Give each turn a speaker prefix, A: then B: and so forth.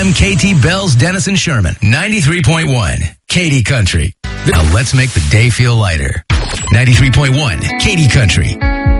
A: WMKT Bells, Denison Sherman, 93.1, Katy Country. Now let's make the day feel lighter. 93.1, Katy Country.